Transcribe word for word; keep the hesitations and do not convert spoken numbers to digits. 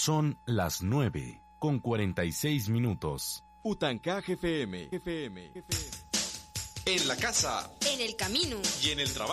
Son las nueve con cuarenta y seis minutos. Utancaj F M. F M. En la casa, en el camino y en el trabajo.